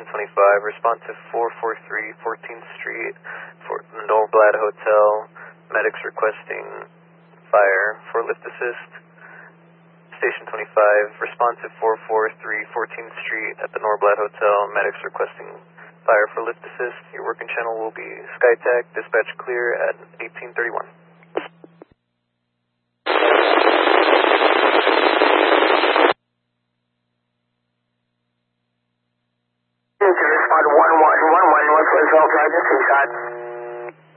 1025, responsive 443 14th Street, for Norblad Hotel, medics requesting fire for lift assist. Station 25, responsive 443 14th Street at the Norblad Hotel, medics requesting fire for lift assist. Your working channel will be SkyTac, dispatch clear at 1831. Respond 1111, what's the result, Sergeant? Two shot.